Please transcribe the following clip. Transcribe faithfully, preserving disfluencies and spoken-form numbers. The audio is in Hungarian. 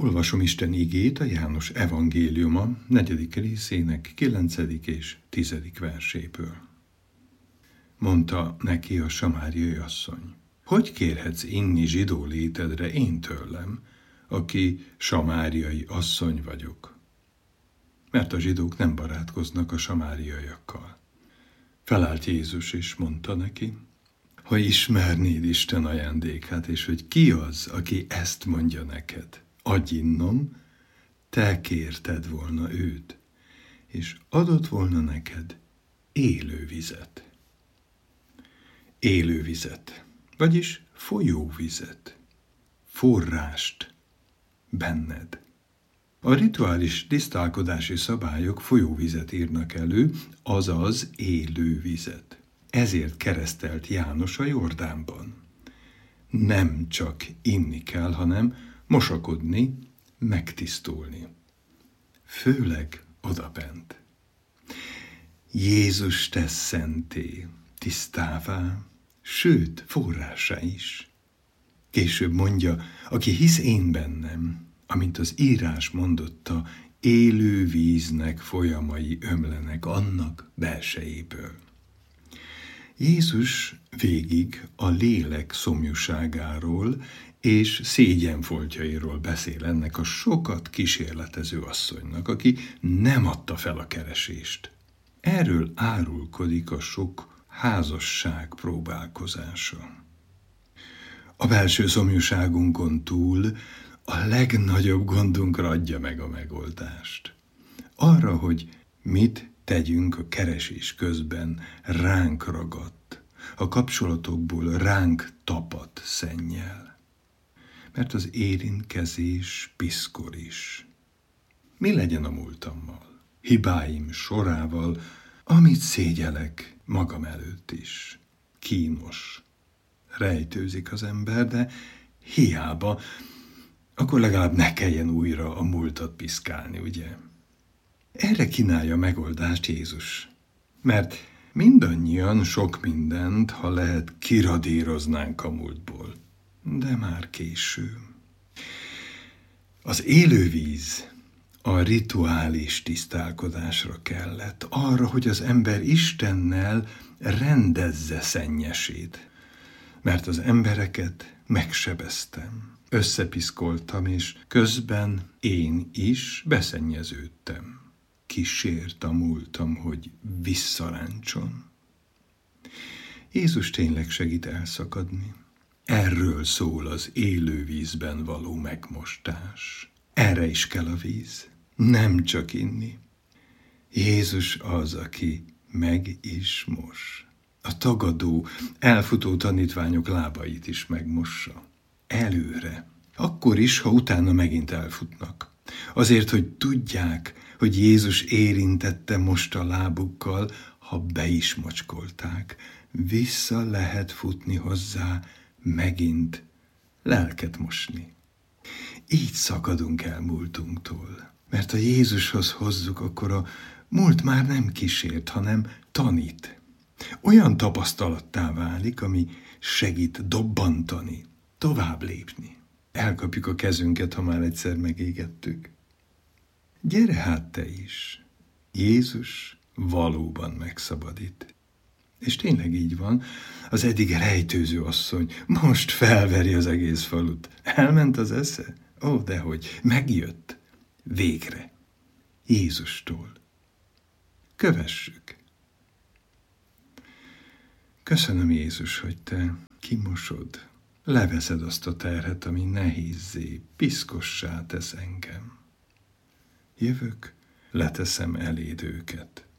Olvasom Isten igét a János evangéliuma negyedik részének kilencedik és tizedik verséből. Mondta neki a samáriai asszony: hogy kérhetsz inni zsidó létedre én tőlem, aki samáriai asszony vagyok? Mert a zsidók nem barátkoznak a samáriaiakkal. Felállt Jézus és mondta neki: ha ismernéd Isten ajándékát, és hogy ki az, aki ezt mondja neked, adj innom, te kérted volna őt, és adott volna neked élő vizet. Élő vizet, vagyis folyóvizet, forrást benned. A rituális tisztálkodási szabályok folyóvizet írnak elő, azaz élő vizet. Ezért keresztelt János a Jordánban. Nem csak inni kell, hanem mosakodni, megtisztulni. Főleg odabent. Jézus tesz szenté, tisztává, sőt, forrásá is. Később mondja, aki hisz én bennem, amint az írás mondotta, élő víznek folyamai ömlenek annak belsejéből. Jézus végig a lélek szomjúságáról és szégyenfoltjairól beszél ennek a sokat kísérletező asszonynak, aki nem adta fel a keresést. Erről árulkodik a sok házasság próbálkozása. A belső szomjúságunkon túl a legnagyobb gondunkra adja meg a megoldást. Arra, hogy mit tegyünk a keresés közben, ránk ragadt, a kapcsolatokból ránk tapadt szennyel. Mert az érintkezés piszkor is. Mi legyen a múltammal, hibáim sorával, amit szégyelek magam előtt is? Kínos. Rejtőzik az ember, de hiába, akkor legalább ne kelljen újra a múltat piszkálni, ugye? Erre kínálja megoldást Jézus. Mert mindannyian sok mindent, ha lehet, kiradíroznánk a múltból. De már késő. Az élővíz a rituális tisztálkodásra kellett, arra, hogy az ember Istennel rendezze szennyesét. Mert az embereket megsebeztem, összepiszkoltam, és közben én is beszennyeződtem. Kísért a múltam, hogy visszaráncson. Jézus tényleg segít elszakadni. Erről szól az élő vízben való megmostás. Erre is kell a víz, nem csak inni. Jézus az, aki meg is mos. A tagadó, elfutó tanítványok lábait is megmossa. Előre. Akkor is, ha utána megint elfutnak. Azért, hogy tudják, hogy Jézus érintette most a lábukkal, ha be is mocskolták. Vissza lehet futni hozzá, megint lelket mosni. Így szakadunk el múltunktól. Mert ha Jézushoz hozzuk, akkor a múlt már nem kísért, hanem tanít. Olyan tapasztalattá válik, ami segít dobbantani, tovább lépni. Elkapjuk a kezünket, ha már egyszer megégettük. Gyere hát te is. Jézus valóban megszabadít. És tényleg így van, az eddig rejtőző asszony most felveri az egész falut. Elment az esze? Ó, dehogy, megjött. Végre. Jézustól. Kövessük. Köszönöm, Jézus, hogy te kimosod, leveszed azt a terhet, ami nehézzé, piszkossá tesz engem. Jövök, leteszem eléd őket.